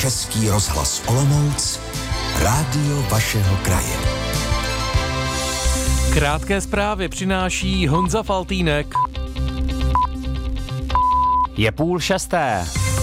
Český rozhlas Olomouc, rádio vašeho kraje. Krátké zprávy přináší Honza Faltýnek. Je 5:30.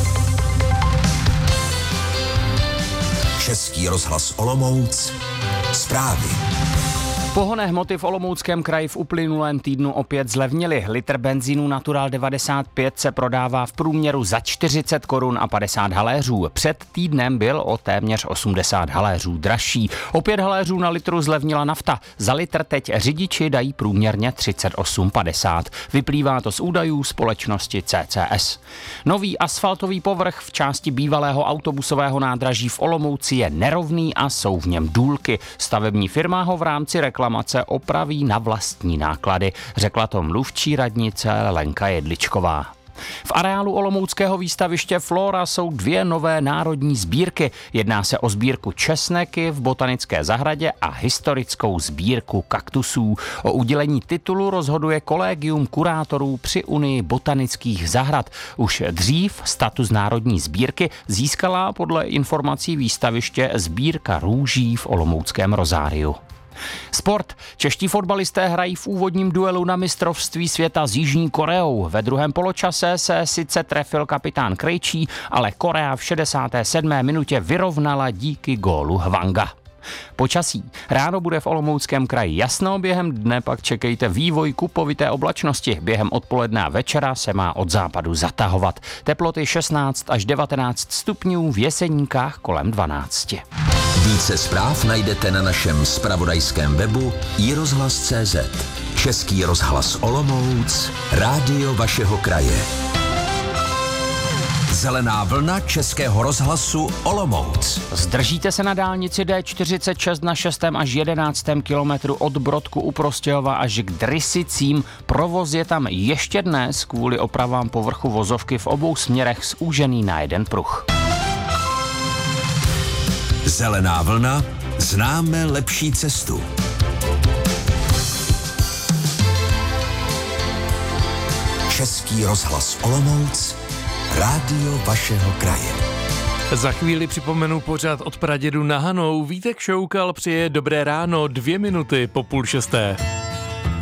Český rozhlas Olomouc, zprávy. Pohonné hmoty v Olomouckém kraji v uplynulém týdnu opět zlevnily. Litr benzínu Natural 95 se prodává v průměru za 40 korun a 50 haléřů. Před týdnem byl o téměř 80 haléřů dražší. O 5 haléřů na litru zlevnila nafta. Za litr teď řidiči dají průměrně 38,50. Vyplývá to z údajů společnosti CCS. Nový asfaltový povrch v části bývalého autobusového nádraží v Olomouci je nerovný a jsou v něm důlky. Stavební firma ho v rámci reklamace opraví na vlastní náklady, řekla to mluvčí radnice Lenka Jedličková. V areálu olomouckého výstaviště Flora jsou 2 nové národní sbírky. Jedná se o sbírku česneky v botanické zahradě a historickou sbírku kaktusů. O udělení titulu rozhoduje kolegium kurátorů při Unii botanických zahrad. Už dřív status národní sbírky získala podle informací výstaviště sbírka růží v olomouckém Rozáriu. Sport. Čeští fotbalisté hrají v úvodním duelu na mistrovství světa s Jižní Koreou. Ve druhém poločase se sice trefil kapitán Krejčí, ale Korea v 67. minutě vyrovnala díky gólu Hwanga. Počasí. Ráno bude v Olomouckém kraji jasno, během dne pak čekejte vývoj kupovité oblačnosti. Během odpoledne a večera se má od západu zatahovat. Teploty 16 až 19 stupňů, v Jeseníkách kolem 12. Více zpráv najdete na našem zpravodajském webu iRozhlas.cz. Český rozhlas Olomouc, rádio vašeho kraje. Zelená vlna Českého rozhlasu Olomouc. Zdržíte se na dálnici D46 na 6. až 11. kilometru od Brodku u Prostějova až k Drysicím. Provoz je tam ještě dnes kvůli opravám povrchu vozovky v obou směrech zúžený na jeden pruh. Zelená vlna, známe lepší cestu. Český rozhlas Olomouc, rádio vašeho kraje. Za chvíli připomenu pořad od pradědu na Hanou. Vítek Šoukal přeje dobré ráno, 2 minuty po 5:30.